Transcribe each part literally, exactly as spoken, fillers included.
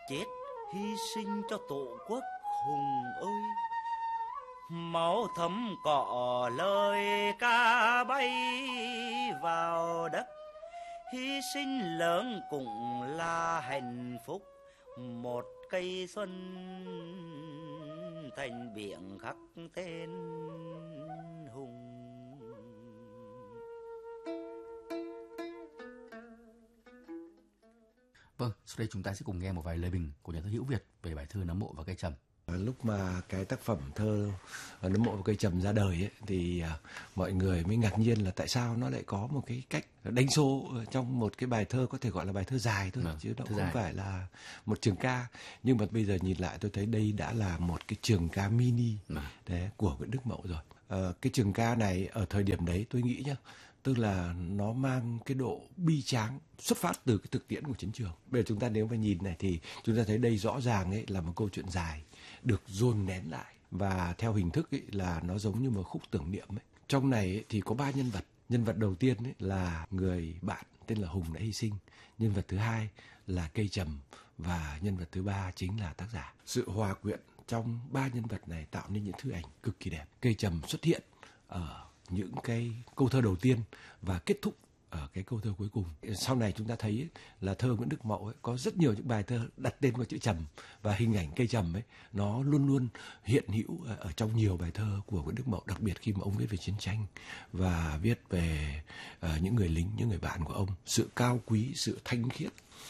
chết hy sinh cho tổ quốc hùng ơi. Máu thấm cỏ lời ca bay vào đất, hy sinh lớn cũng là hạnh phúc. Một cây xuân thành biển khắc tên hùng. Vâng, sau đây chúng ta sẽ cùng nghe một vài lời bình của nhà thơ Hữu Việt về bài thơ Nấm Mộ và Cây Trầm. Lúc mà cái tác phẩm thơ Nấm Mộ và Cây Trầm ra đời ấy, thì mọi người mới ngạc nhiên là tại sao nó lại có một cái cách đánh số trong một cái bài thơ có thể gọi là bài thơ dài thôi, vâng, chứ nó không dài. Phải là một trường ca. Nhưng mà bây giờ nhìn lại tôi thấy đây đã là một cái trường ca mini vâng. đấy, của Nguyễn Đức Mậu rồi. À, cái trường ca này ở thời điểm đấy tôi nghĩ nhá, tức là nó mang cái độ bi tráng xuất phát từ cái thực tiễn của chiến trường. Bây giờ chúng ta nếu mà nhìn này thì chúng ta thấy đây rõ ràng ấy là một câu chuyện dài được dồn nén lại, và theo hình thức ấy là nó giống như một khúc tưởng niệm ấy. Trong này ấy thì có ba nhân vật. Nhân vật đầu tiên ấy là người bạn tên là Hùng đã hy sinh, nhân vật thứ hai là Cây Trầm, và nhân vật thứ ba chính là tác giả. Sự hòa quyện trong ba nhân vật này tạo nên những thư ảnh cực kỳ đẹp. Cây Trầm xuất hiện ở những cái câu thơ đầu tiên và kết thúc ở cái câu thơ cuối cùng. Sau này chúng ta thấy ấy, là thơ Nguyễn Đức Mậu ấy, có rất nhiều những bài thơ đặt tên qua chữ trầm, và hình ảnh cây trầm ấy nó luôn luôn hiện hữu ở trong nhiều bài thơ của Nguyễn Đức Mậu, đặc biệt khi mà ông viết về chiến tranh và viết về uh, những người lính, những người bạn của ông. Sự cao quý, sự thanh khiết,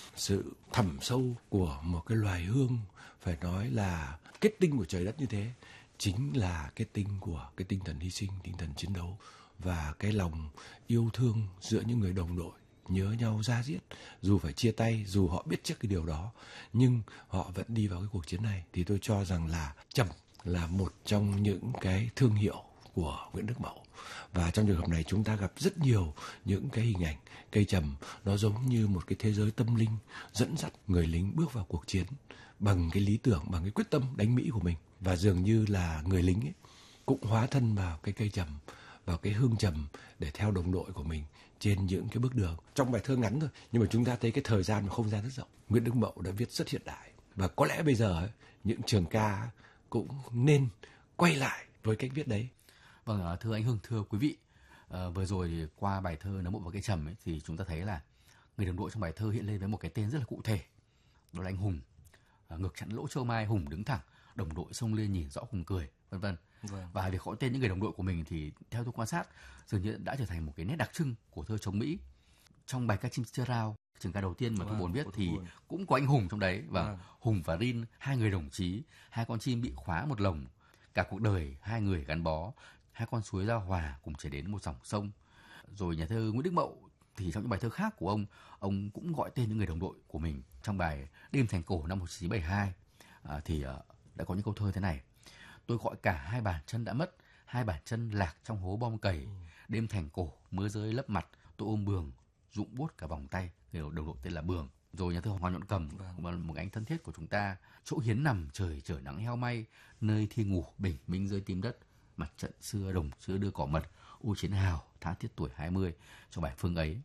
sự thẳm sâu của một cái loài hương phải nói là kết tinh của trời đất như thế chính là kết tinh của cái tinh thần hy sinh, tinh thần chiến đấu và cái lòng yêu thương giữa những người đồng đội, nhớ nhau da diết, dù phải chia tay, dù họ biết trước cái điều đó, nhưng họ vẫn đi vào cái cuộc chiến này. Thì tôi cho rằng là trầm là một trong những cái thương hiệu của Nguyễn Đức Mậu. Và trong trường hợp này chúng ta gặp rất nhiều những cái hình ảnh cây trầm, nó giống như một cái thế giới tâm linh dẫn dắt người lính bước vào cuộc chiến bằng cái lý tưởng, bằng cái quyết tâm đánh Mỹ của mình. Và dường như là người lính ấy cũng hóa thân vào cái cây trầm, vào cái hương trầm để theo đồng đội của mình trên những cái bước đường. Trong bài thơ ngắn thôi, nhưng mà chúng ta thấy cái thời gian và không gian rất rộng. Nguyễn Đức Mậu đã viết rất hiện đại, và có lẽ bây giờ ấy, những trường ca cũng nên quay lại với cách viết đấy. Vâng, thưa anh Hưng, thưa quý vị, à, vừa rồi thì qua bài thơ Nấm Mộ và Cây Trầm ấy, thì chúng ta thấy là người đồng đội trong bài thơ hiện lên với một cái tên rất là cụ thể, đó là anh Hùng. À, ngực chặn lỗ châu mai Hùng đứng thẳng, đồng đội xông lên nhìn rõ Hùng cười, vân vân. Vâng. Và việc gọi tên những người đồng đội của mình thì theo tôi quan sát dường như đã trở thành một cái nét đặc trưng của thơ chống Mỹ. Trong bài ca Chim Chưa Rao, trường ca đầu tiên mà Thu Bồn viết thì cũng có anh Hùng trong đấy, và vâng. Hùng và Rin, hai người đồng chí, hai con chim bị khóa một lồng, cả cuộc đời hai người gắn bó, hai con suối giao hòa cùng chảy đến một dòng sông. Rồi nhà thơ Nguyễn Đức Mậu thì trong những bài thơ khác của ông, ông cũng gọi tên những người đồng đội của mình. Trong bài Đêm Thành Cổ năm một nghìn chín trăm bảy mươi hai à, thì à, đã có những câu thơ thế này: tôi gọi cả hai bàn chân đã mất, hai bàn chân lạc trong hố bom cầy. Ừ. Đêm thành cổ, mưa rơi lấp mặt, tôi ôm Bường, rụng buốt cả vòng tay. Người đồng đội tên là Bường. Rồi nhà thơ Hoàng Nhuận Cầm, vâng. một anh thân thiết của chúng ta: chỗ hiến nằm trời trở nắng heo may, nơi thi ngủ bình minh rơi tim đất, mặt trận xưa đồng xưa đưa cỏ mật, u chiến hào tha thiết tuổi hai mươi, trong bài Phương ấy.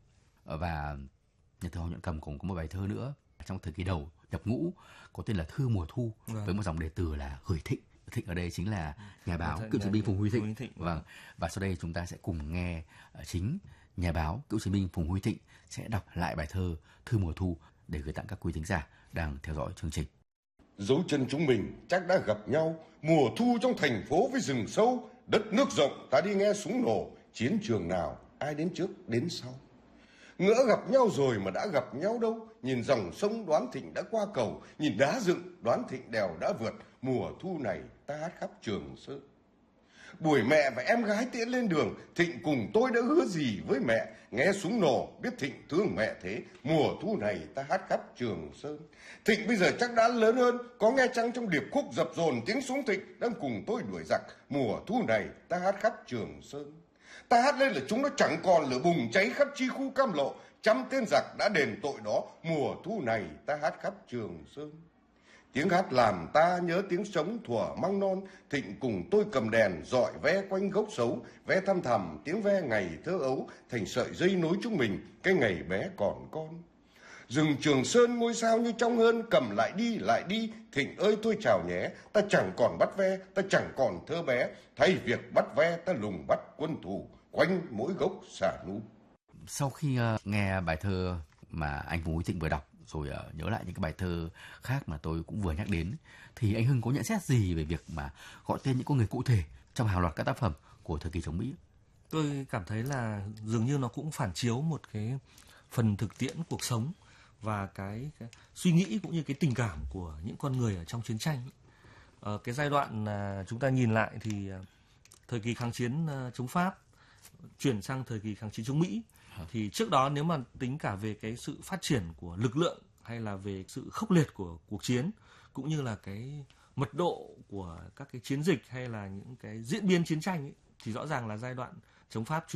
Và nhà thơ Hoàng Nhuận Cầm cũng có một bài thơ nữa trong thời kỳ đầu nhập ngũ có tên là Thư Mùa Thu, vâng. với một dòng đề từ là Gửi Thịnh. Thịnh ở đây chính là nhà báo cựu chiến binh Phùng Huy Thịnh. Thịnh. Vâng. Và sau đây chúng ta sẽ cùng nghe chính nhà báo cựu chiến binh Phùng Huy Thịnh sẽ đọc lại bài thơ Thư Mùa Thu để gửi tặng các quý thính giả đang theo dõi chương trình. Dấu chân chúng mình chắc đã gặp nhau mùa thu trong thành phố với rừng sâu, đất nước rộng ta đi nghe súng nổ, chiến trường nào ai đến trước đến sau. Ngỡ gặp nhau rồi mà đã gặp nhau đâu, nhìn dòng sông đoán Thịnh đã qua cầu, nhìn đá dựng đoán Thịnh đèo đã vượt, mùa thu này ta hát khắp Trường Sơn. Buổi mẹ và em gái tiễn lên đường, Thịnh cùng tôi đã hứa gì với mẹ, nghe súng nổ biết Thịnh thương mẹ thế, mùa thu này ta hát khắp Trường Sơn. Thịnh bây giờ chắc đã lớn hơn, có nghe chăng trong điệp khúc dập dồn tiếng súng Thịnh đang cùng tôi đuổi giặc, mùa thu này ta hát khắp Trường Sơn. Ta hát lên là chúng nó chẳng còn lửa bùng cháy khắp chi khu Cam Lộ, trăm tên giặc đã đền tội đó, mùa thu này ta hát khắp Trường Sơn. Tiếng hát làm ta nhớ tiếng sống thuở măng non, Thịnh cùng tôi cầm đèn dọi ve quanh gốc sấu, ve thăm thầm tiếng ve ngày thơ ấu thành sợi dây nối chúng mình cái ngày bé còn con. Rừng Trường Sơn ngôi sao như trong hơn, cầm lại đi lại đi, Thịnh ơi tôi chào nhé. Ta chẳng còn bắt ve, ta chẳng còn thơ bé, thay việc bắt ve ta lùng bắt quân thù, quanh mỗi gốc xả nu. Sau khi uh, nghe bài thơ mà anh Phùng Quý Thịnh vừa đọc, rồi uh, nhớ lại những cái bài thơ khác mà tôi cũng vừa nhắc đến, thì anh Hưng có nhận xét gì về việc mà gọi tên những con người cụ thể trong hàng loạt các tác phẩm của thời kỳ chống Mỹ? Tôi cảm thấy là dường như nó cũng phản chiếu một cái phần thực tiễn cuộc sống và cái, cái suy nghĩ cũng như cái tình cảm của những con người ở trong chiến tranh. Ờ, cái giai đoạn uh, chúng ta nhìn lại thì uh, thời kỳ kháng chiến uh, chống Pháp chuyển sang thời kỳ kháng chiến chống Mỹ, thì trước đó nếu mà tính cả về cái sự phát triển của lực lượng hay là về sự khốc liệt của cuộc chiến cũng như là cái mật độ của các cái chiến dịch hay là những cái diễn biến chiến tranh ấy, thì rõ ràng là giai đoạn chống Pháp chuyển